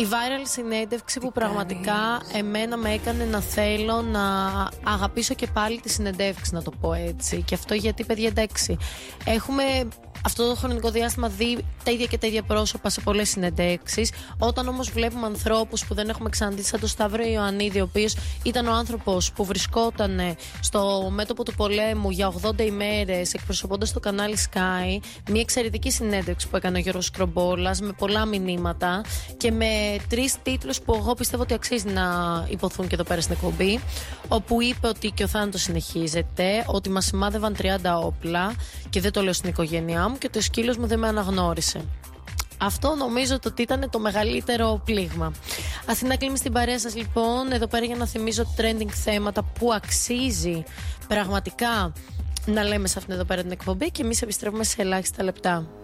Η viral συνέντευξη που πραγματικά εμένα με έκανε να θέλω να αγαπήσω και πάλι τη συνεντεύξη, να το πω έτσι. Και αυτό γιατί, παιδιά, εντάξει, έχουμε αυτό το χρονικό διάστημα δει τα ίδια και τα ίδια πρόσωπα σε πολλές συνεντεύξεις. Όταν όμως βλέπουμε ανθρώπους που δεν έχουμε ξαναδεί, σαν τον Σταύρο Ιωαννίδη, ο οποίος ήταν ο άνθρωπος που βρισκόταν στο μέτωπο του πολέμου για 80 ημέρες εκπροσωπώντας το κανάλι Sky, μια εξαιρετική συνέντευξη που έκανε ο Γιώργος Κρομπόλας με πολλά μηνύματα και με 3 τίτλους που εγώ πιστεύω ότι αξίζει να υποθούν και εδώ πέρα στην εκπομπή. Όπου είπε ότι και ο θάνατος συνεχίζεται, ότι μας σημάδευαν 30 όπλα και δεν το λέω στην οικογένειά μου και ότι ο σκύλος μου δεν με αναγνώρισε. Αυτό νομίζω ότι ήταν το μεγαλύτερο πλήγμα. Αθηνά Κλίμη στην παρέα σας λοιπόν, εδώ πέρα για να θυμίζω trending θέματα που αξίζει πραγματικά να λέμε σε αυτήν εδώ πέρα την εκπομπή και εμείς επιστρέφουμε σε ελάχιστα λεπτά.